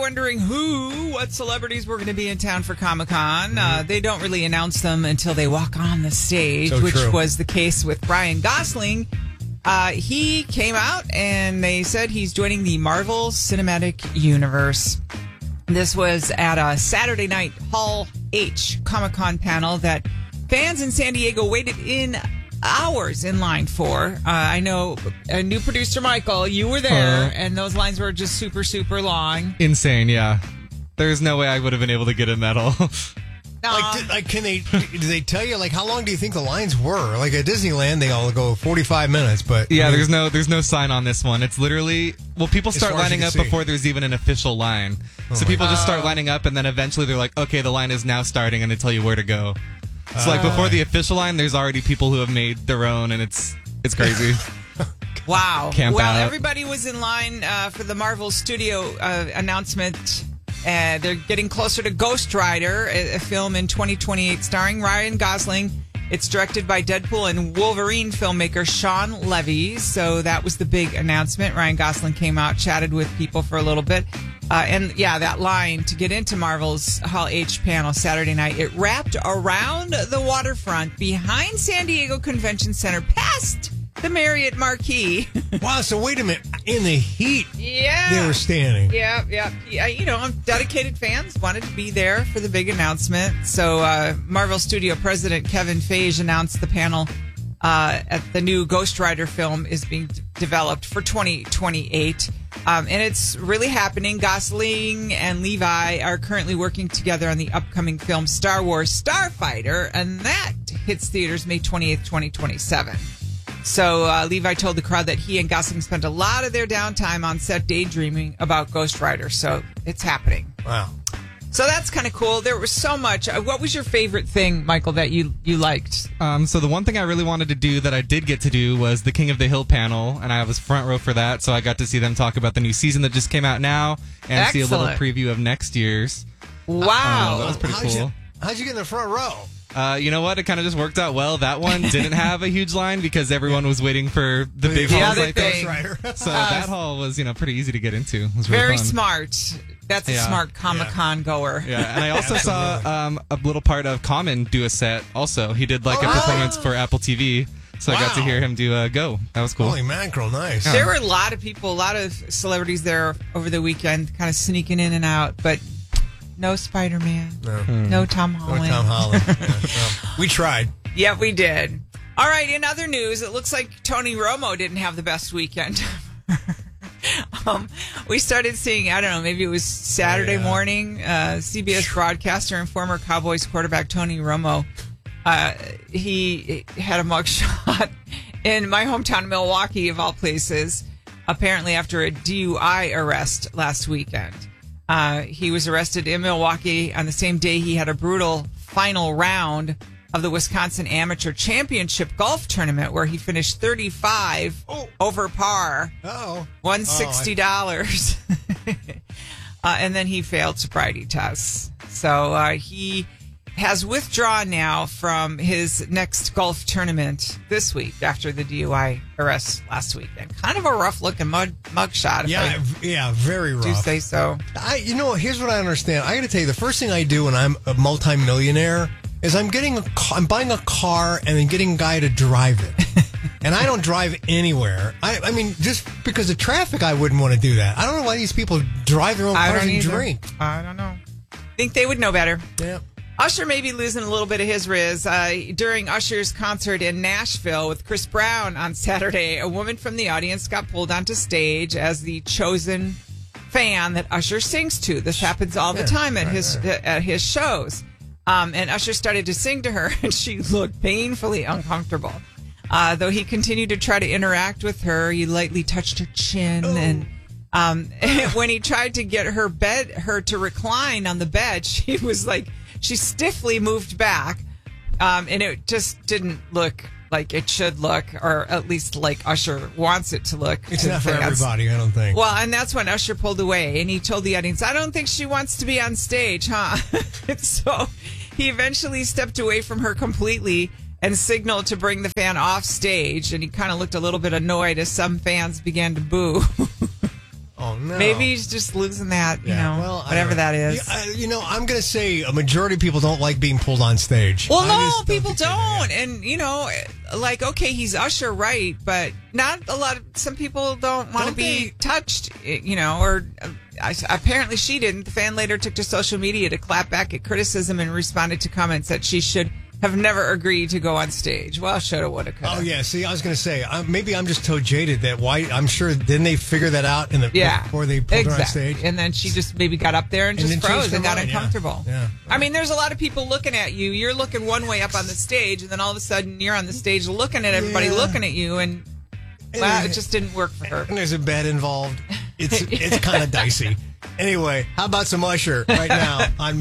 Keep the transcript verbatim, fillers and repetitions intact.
wondering who, what celebrities were going to be in town for Comic-Con. Uh, they don't really announce them until they walk on the stage, So which true. was the case with Ryan Gosling. Uh, he came out and they said he's joining the Marvel Cinematic Universe. This was at a Saturday night Hall H Comic-Con panel that fans in San Diego waited in hours in line for. Uh, I know a new producer, Michael, you were there, Uh, and those lines were just super, super long. Insane, yeah. There's no way I would have been able to get in at all. Like, did, like, can they? Do they tell you like how long do you think the lines were? Like at Disneyland, they all go forty-five minutes, but Yeah, I mean, there's no there's no sign on this one. It's literally, well, people As start far as you lining can up see. before there's even an official line. so my people just start lining up, and then eventually they're like, okay, the line is now starting, and they tell you where to go. So like before the official line, there's already people who have made their own, and it's it's crazy. Wow. Camp well, out. everybody was in line uh, for the Marvel Studio uh, announcement. Uh, they're getting closer to Ghost Rider, a, a film in twenty twenty-eight starring Ryan Gosling. It's directed by Deadpool and Wolverine filmmaker Sean Levy. So that was the big announcement. Ryan Gosling came out, chatted with people for a little bit. Uh, and yeah, that line to get into Marvel's Hall H panel Saturday night, it wrapped around the waterfront behind San Diego Convention Center, past the Marriott Marquis. wow. So wait a minute, in the heat, Yeah. they were standing. Yeah, yeah, yeah. You know, dedicated fans wanted to be there for the big announcement. So, uh, Marvel Studio President Kevin Feige announced the panel uh, at the new Ghost Rider film is being d- developed for twenty twenty-eight. Um, and it's really happening. Gosling and Levi are currently working together on the upcoming film Star Wars Starfighter, and that hits theaters May twenty-eighth, twenty twenty-seven. So uh, Levi told the crowd that he and Gosling spent a lot of their downtime on set daydreaming about Ghost Rider. So it's happening. Wow. So that's kind of cool. There was so much. Uh, what was your favorite thing, Michael, that you, you liked? Um, so the one thing I really wanted to do that I did get to do was the King of the Hill panel, and I was front row for that. So I got to see them talk about the new season that just came out now, and see a little Excellent. preview of next year's. Wow. Uh, that was pretty how'd cool. You, how'd you get in the front row? Uh, you know what? It kind of just worked out well. That one didn't have a huge line because everyone was waiting for the big The halls, other I think. thing. Rider. So that hall was, you know, pretty easy to get into. It was really Very fun. smart. That's a Yeah. smart Comic-Con goer. Yeah, and I also saw Absolutely. um, a little part of Common do a set. Also, he did like a Oh, performance wow. for Apple T V, so I got to Wow. hear him do a Go. That was cool. Holy mackerel, nice. There were a lot of people, a lot of celebrities there over the weekend, kind of sneaking in and out, but no Spider-Man, No. no Tom Or Holland. Tom Holland. Yeah, well, we tried. Yeah, we did. All right, in other news, it looks like Tony Romo didn't have the best weekend. um, we started seeing, I don't know, maybe it was Saturday Oh, yeah. morning, uh, C B S broadcaster and former Cowboys quarterback Tony Romo, uh, he had a mugshot in my hometown, Milwaukee, of all places, apparently after a D U I arrest last weekend. Uh, he was arrested in Milwaukee on the same day he had a brutal final round of the Wisconsin Amateur Championship Golf Tournament where he finished thirty-five Oh. over par, Oh. won sixty dollars. uh, and then he failed sobriety tests. So uh, he has withdrawn now from his next golf tournament this week after the D U I arrest last weekend. Kind of a rough-looking mug mugshot, if Yeah, I v- yeah, very rough. do say so. I, you know, here's what I understand. I got to tell you, the first thing I do when I'm a multimillionaire is I'm getting a, ca- I'm buying a car and then getting a guy to drive it. And I don't drive anywhere. I, I mean, just because of traffic, I wouldn't want to do that. I don't know why these people drive their own I cars don't and either. drink. I don't know. Think they would know better. Yeah. Usher may be losing a little bit of his riz. Uh, during Usher's concert in Nashville with Chris Brown on Saturday, a woman from the audience got pulled onto stage as the chosen fan that Usher sings to. This happens all the Yeah, time at right, his right. at his shows. Um, and Usher started to sing to her, and she looked painfully uncomfortable. Uh, though he continued to try to interact with her, he lightly touched her chin, and um, when he tried to get her bed, her to recline on the bed, she was like, she stiffly moved back, um, and it just didn't look like it should look, or at least like Usher wants it to look. It's to not for fans. everybody, I don't think. Well, and that's when Usher pulled away, and he told the audience, I don't think she wants to be on stage, huh? So he eventually stepped away from her completely and signaled to bring the fan off stage, and he kind of looked a little bit annoyed as some fans began to boo. Oh, no. Maybe he's just losing that, you Yeah, know, well, I whatever don't- that is. Yeah, I- you know, I'm going to say a majority of people don't like being pulled on stage. Well, I no, just people think they do, don't. yeah. And, you know, like, okay, he's Usher, right, but not a lot of, some people don't want to Don't be they? touched, you know, or uh, I, apparently she didn't. The fan later took to social media to clap back at criticism and responded to comments that she should have never agreed to go on stage. Well, shoulda, woulda, coulda. Oh yeah, see, I was going to say I, maybe I'm just so jaded that why I'm sure didn't they figure that out in the Yeah, before they pulled exactly. her on stage. And then she just maybe got up there and, And just then changed froze her and got mind, yeah. uncomfortable. Yeah. I mean, there's a lot of people looking at you. You're looking one way up on the stage, and then all of a sudden you're on the stage looking at everybody Yeah. looking at you, and well, it just didn't work for her. And there's a bed involved. It's it's kind of dicey. Anyway, how about some Usher right now on